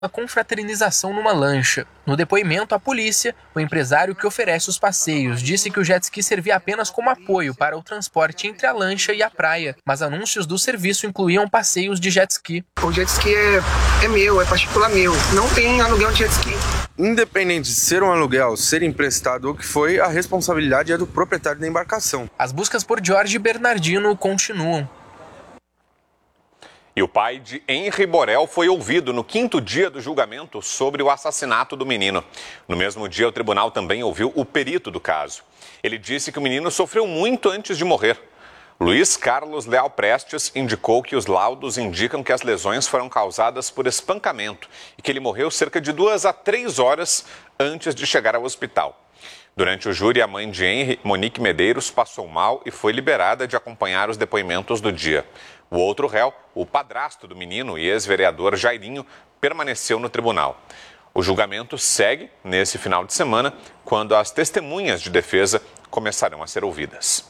uma confraternização numa lancha. No depoimento à polícia, o empresário que oferece os passeios disse que o jet ski servia apenas como apoio para o transporte entre a lancha e a praia, mas anúncios do serviço incluíam passeios de jet ski. O jet ski é meu, é particular meu, não tem aluguel de jet ski. Independente de ser um aluguel, ser emprestado ou o que foi, a responsabilidade é do proprietário da embarcação. As buscas por Jorge Bernardino continuam. E o pai de Henri Borel foi ouvido no 5º dia do julgamento sobre o assassinato do menino. No mesmo dia, o tribunal também ouviu o perito do caso. Ele disse que o menino sofreu muito antes de morrer. Luiz Carlos Leal Prestes indicou que os laudos indicam que as lesões foram causadas por espancamento e que ele morreu cerca de 2 a 3 horas antes de chegar ao hospital. Durante o júri, a mãe de Henri, Monique Medeiros, passou mal e foi liberada de acompanhar os depoimentos do dia. O outro réu, o padrasto do menino e ex-vereador Jairinho, permaneceu no tribunal. O julgamento segue nesse final de semana, quando as testemunhas de defesa começarão a ser ouvidas.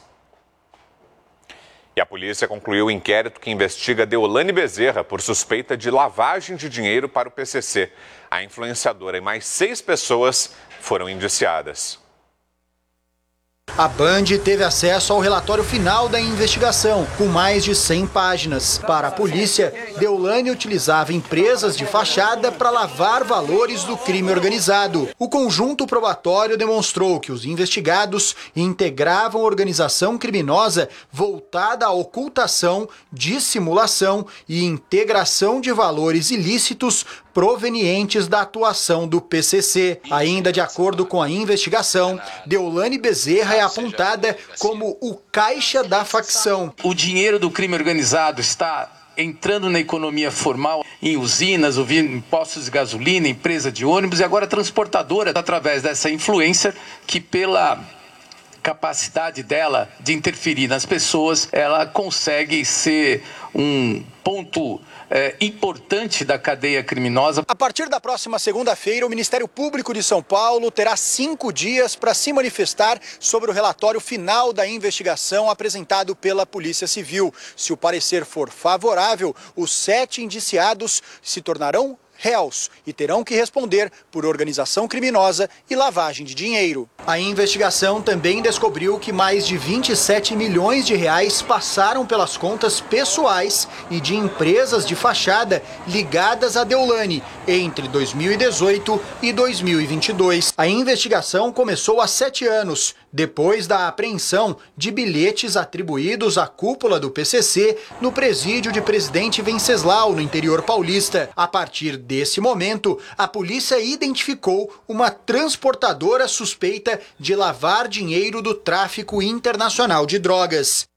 E a polícia concluiu o inquérito que investiga Deolane Bezerra por suspeita de lavagem de dinheiro para o PCC. A influenciadora e mais 6 pessoas foram indiciadas. A Band teve acesso ao relatório final da investigação, com mais de 100 páginas. Para a polícia, Deolane utilizava empresas de fachada para lavar valores do crime organizado. O conjunto probatório demonstrou que os investigados integravam organização criminosa voltada à ocultação, dissimulação e integração de valores ilícitos provenientes da atuação do PCC. Ainda de acordo com a investigação, Deolane Bezerra é apontada como o caixa da facção. O dinheiro do crime organizado está entrando na economia formal, em usinas, em postos de gasolina, empresa de ônibus e agora transportadora, através dessa influencer que, pela capacidade dela de interferir nas pessoas, ela consegue ser um ponto importante da cadeia criminosa. A partir da próxima segunda-feira, o Ministério Público de São Paulo terá 5 dias para se manifestar sobre o relatório final da investigação apresentado pela Polícia Civil. Se o parecer for favorável, os 7 indiciados se tornarão réus e terão que responder por organização criminosa e lavagem de dinheiro. A investigação também descobriu que mais de 27 milhões de reais passaram pelas contas pessoais e de empresas de fachada ligadas a Deolane entre 2018 e 2022. A investigação começou há 7 anos, depois da apreensão de bilhetes atribuídos à cúpula do PCC no presídio de Presidente Venceslau, no interior paulista. A partir desse momento, a polícia identificou uma transportadora suspeita de lavar dinheiro do tráfico internacional de drogas.